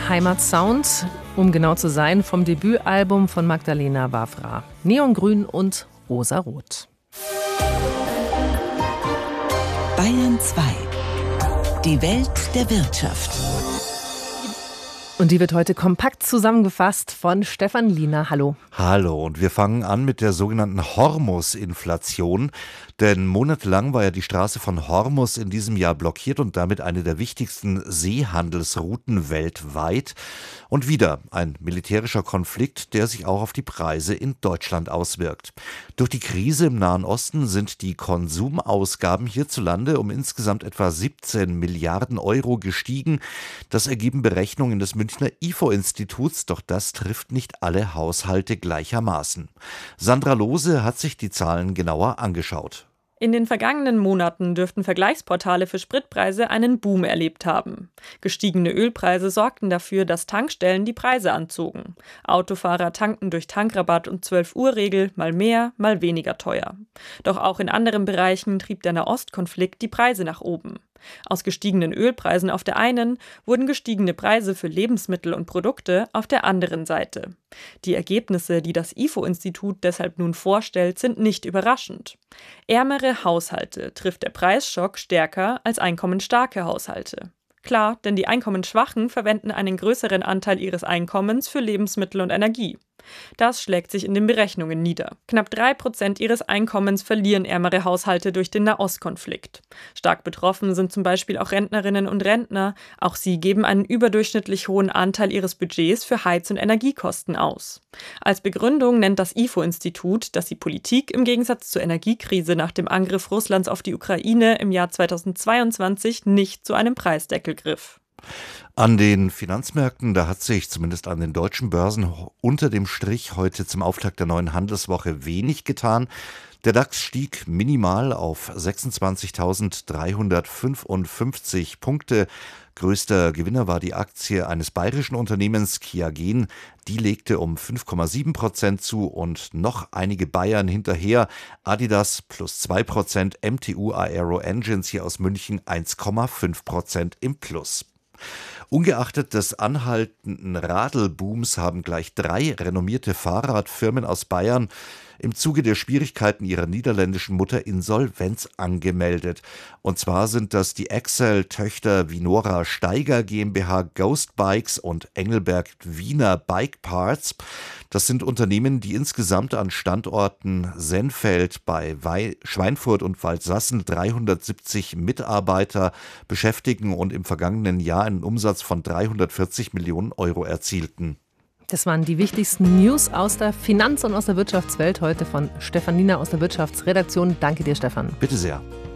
Heimatsound, um genau zu sein, vom Debütalbum von Magdalena Wawra. Neongrün und Rosarot. Bayern 2. Die Welt der Wirtschaft. Und die wird heute kompakt zusammengefasst von Stefan Liener. Hallo. Hallo, und wir fangen an mit der sogenannten Hormus-Inflation. Denn monatelang war ja die Straße von Hormus in diesem Jahr blockiert und damit eine der wichtigsten Seehandelsrouten weltweit. Und wieder ein militärischer Konflikt, der sich auch auf die Preise in Deutschland auswirkt. Durch die Krise im Nahen Osten sind die Konsumausgaben hierzulande um insgesamt etwa 17 Milliarden Euro gestiegen. Das ergeben Berechnungen des Münchner IFO-Instituts, doch das trifft nicht alle Haushalte gleichermaßen. Sandra Lohse hat sich die Zahlen genauer angeschaut. In den vergangenen Monaten dürften Vergleichsportale für Spritpreise einen Boom erlebt haben. Gestiegene Ölpreise sorgten dafür, dass Tankstellen die Preise anzogen. Autofahrer tankten durch Tankrabatt und 12-Uhr-Regel mal mehr, mal weniger teuer. Doch auch in anderen Bereichen trieb der Nahostkonflikt die Preise nach oben. Aus gestiegenen Ölpreisen auf der einen wurden gestiegene Preise für Lebensmittel und Produkte auf der anderen Seite. Die Ergebnisse, die das IFO-Institut deshalb nun vorstellt, sind nicht überraschend. Ärmere Haushalte trifft der Preisschock stärker als einkommensstarke Haushalte. Klar, denn die Einkommensschwachen verwenden einen größeren Anteil ihres Einkommens für Lebensmittel und Energie. Das schlägt sich in den Berechnungen nieder. Knapp 3% ihres Einkommens verlieren ärmere Haushalte durch den Nahostkonflikt. Stark betroffen sind zum Beispiel auch Rentnerinnen und Rentner. Auch sie geben einen überdurchschnittlich hohen Anteil ihres Budgets für Heiz- und Energiekosten aus. Als Begründung nennt das IFO-Institut, dass die Politik im Gegensatz zur Energiekrise nach dem Angriff Russlands auf die Ukraine im Jahr 2022 nicht zu einem Preisdeckel griff. An den Finanzmärkten, da hat sich zumindest an den deutschen Börsen unter dem Strich heute zum Auftakt der neuen Handelswoche wenig getan. Der DAX stieg minimal auf 26.355 Punkte. Größter Gewinner war die Aktie eines bayerischen Unternehmens, Kiagen. Die legte um 5,7% zu und noch einige Bayern hinterher. Adidas plus 2%, MTU Aero Engines hier aus München 1,5% im Plus. Ungeachtet des anhaltenden Radelbooms haben gleich 3 renommierte Fahrradfirmen aus Bayern im Zuge der Schwierigkeiten ihrer niederländischen Mutter Insolvenz angemeldet. Und zwar sind das die Excel-Töchter Vinora Steiger GmbH Ghost Bikes und Engelberg Wiener Bike Parts. Das sind Unternehmen, die insgesamt an Standorten Sennfeld bei Schweinfurt und Waldsassen 370 Mitarbeiter beschäftigen und im vergangenen Jahr einen Umsatz von 340 Millionen Euro erzielten. Das waren die wichtigsten News aus der Finanz- und aus der Wirtschaftswelt heute von Stefan Liener aus der Wirtschaftsredaktion. Danke dir, Stefan. Bitte sehr.